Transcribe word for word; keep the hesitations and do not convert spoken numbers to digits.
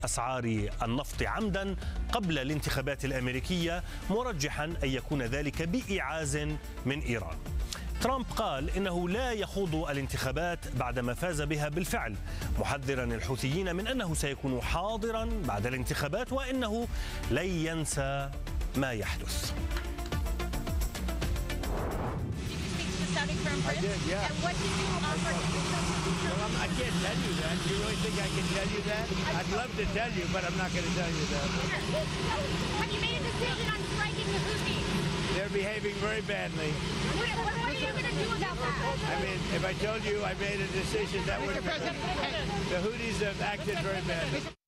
أسعار النفط عمدا قبل الانتخابات الأمريكية، مرجحا أن يكون ذلك بإيعاز من إيران. ترامب قال إنه لا يخوض الانتخابات بعدما فاز بها بالفعل، محذرا الحوثيين من أنه سيكون حاضرا بعد الانتخابات وإنه لن ينسى ما يحدث. I did, yeah. And what did you offer? Well, I'm, I can't tell you that. Do you really think I can tell you that? I'd love to tell you, but I'm not going to tell you that. Have you made a decision on striking the Houthis? They're behaving very badly. What, what, what are you going to do about that? I mean, if I told you I made a decision, that would have been... The Houthis have acted very badly.